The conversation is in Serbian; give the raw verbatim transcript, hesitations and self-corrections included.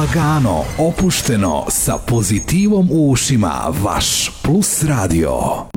Lagano, opušteno, sa pozitivom u ušima, vaš Plus Radio.